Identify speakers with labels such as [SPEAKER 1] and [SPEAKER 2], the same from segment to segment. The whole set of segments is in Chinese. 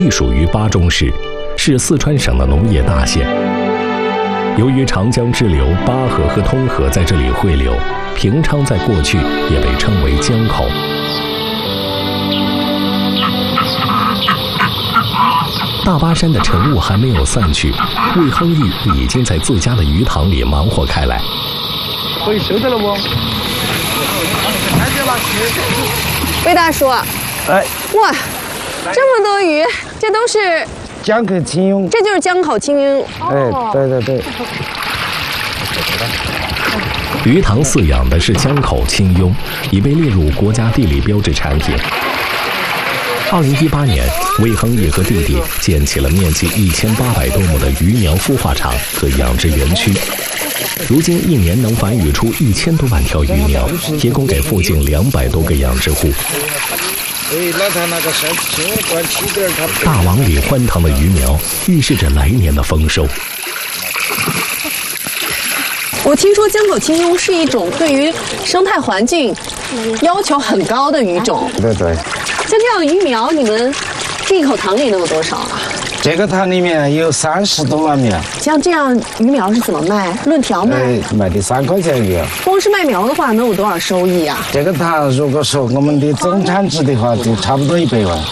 [SPEAKER 1] 隶属于巴中市，是四川省的农业大县。由于长江支流巴河和通河在这里汇流，平昌在过去也被称为江口。大巴山的晨雾还没有散去，魏亨义已经在自家的鱼塘里忙活开来。
[SPEAKER 2] 可以收着了不？
[SPEAKER 3] 魏大叔，
[SPEAKER 2] 哎，
[SPEAKER 3] 哇，这么多鱼，这都是
[SPEAKER 2] 江口青鳙，
[SPEAKER 3] 这就是江口青鳙。
[SPEAKER 2] 哎，对对对。
[SPEAKER 1] 鱼塘饲养的是江口青鳙，已被列入国家地理标志产品。2018年，魏亨义和弟弟建起了面积1800多亩的鱼苗孵化场和养殖园区。如今一年能繁育出1000多万条鱼苗，提供给附近200多个养殖户。大网里欢腾的鱼苗，预示着来年的丰收。
[SPEAKER 3] 我听说江口青鳙是一种对于生态环境要求很高的鱼种。
[SPEAKER 2] 对对。
[SPEAKER 3] 像这样的鱼苗，你们这一口塘里能有多少啊？
[SPEAKER 2] 这个塘里面有30多万苗。
[SPEAKER 3] 像这样鱼苗是怎么卖？论条卖？
[SPEAKER 2] 卖的3块钱一个。
[SPEAKER 3] 光是卖苗的话，能有多少收益啊？
[SPEAKER 2] 这个塘如果说我们的总产值的话，就差不多100万。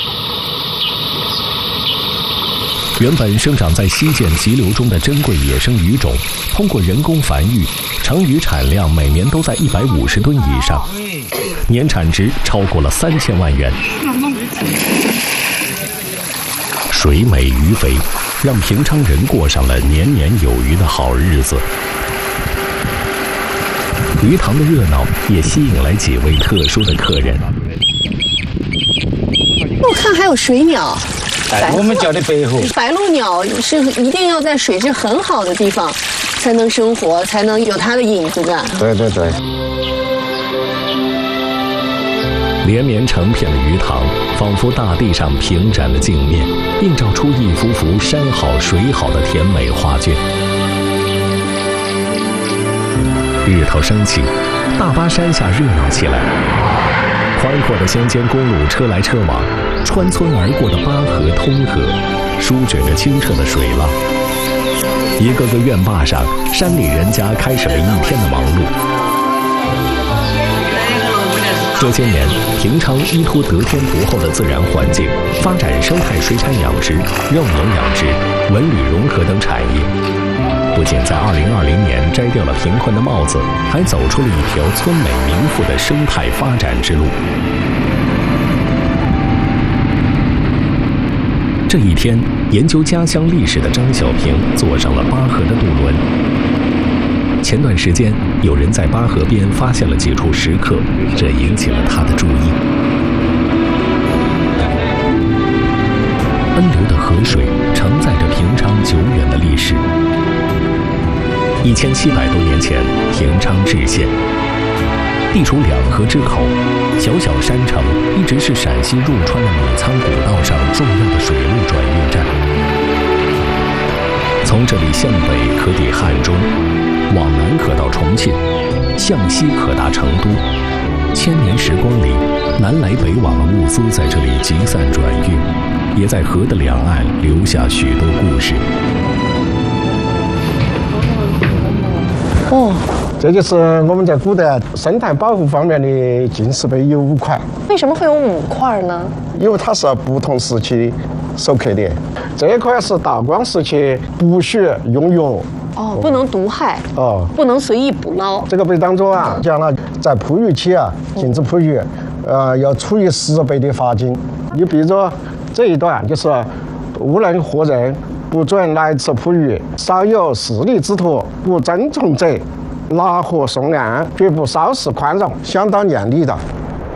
[SPEAKER 1] 原本生长在西涧急流中的珍贵野生鱼种，通过人工繁育，成鱼产量每年都在150吨以上，年产值超过了3000万元。水美鱼肥，让平昌人过上了年年有余的好日子。鱼塘的热闹也吸引来几位特殊的客人。
[SPEAKER 3] 我看还有水鸟。
[SPEAKER 2] 我们叫的白虎。
[SPEAKER 3] 白鹭鸟是一定要在水质很好的地方才能生活，才能有它的影子感。
[SPEAKER 2] 对对对。
[SPEAKER 1] 连绵成片的鱼塘，仿佛大地上平展的镜面，映照出一幅幅山好水好的甜美画卷。日头升起，大巴山下热闹起来。宽阔的乡间公路车来车往，穿村而过的巴河、通河，舒卷着清澈的水浪。一个个院坝上，山里人家开始了一天的忙碌。这些年，平昌依托得天独厚的自然环境，发展生态水产养殖、肉牛养殖、文旅融合等产业。不仅在2020年摘掉了贫困的帽子，还走出了一条村美民富的生态发展之路。这一天，研究家乡历史的张小平坐上了巴河的渡轮。前段时间，有人在巴河边发现了几处石刻，这引起了他的注意。奔流的河水承载着平昌久远的历史。1700多年前，平昌治县，地处两河之口，小小山城一直是陕西入川的米仓古道上重要的水路转运站。从这里向北可抵汉中，往南可到重庆，向西可达成都。千年时光里，南来北往的物资在这里集散转运，也在河的两岸留下许多故事。
[SPEAKER 3] 哦，
[SPEAKER 4] 这就是我们在古代生态保护方面的进士碑有5块。
[SPEAKER 3] 为什么会有5块呢？
[SPEAKER 4] 因为它是不同时期手刻的。这块是道光时期不许用油。
[SPEAKER 3] 哦，不能毒害。
[SPEAKER 4] 哦，
[SPEAKER 3] 不能随意捕捞。
[SPEAKER 4] 这个碑当中啊，讲了在捕鱼期啊，禁止捕鱼，要处以10倍的罚金。你比如说这一段就是无人活人。不准来此捕鱼，稍有势利之徒，不遵从者，拿河送岸，绝不稍事宽容，相当严厉的。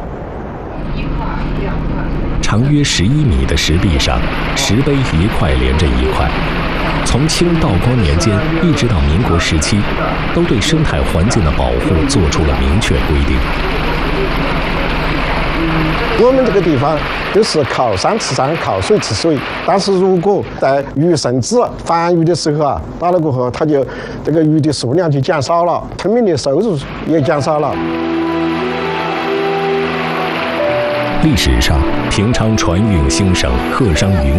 [SPEAKER 1] 长约11米的石壁上，石碑一块连着一块，从清道光年间一直到民国时期，都对生态环境的保护做出了明确规定。
[SPEAKER 4] 我们这个地方都是靠山吃山，靠水吃水。但是如果在鱼剩子繁育的时候啊，打了过后，它就这个鱼的数量就减少了，村民的收入也减少了。
[SPEAKER 1] 历史上，平昌船运兴盛，客商云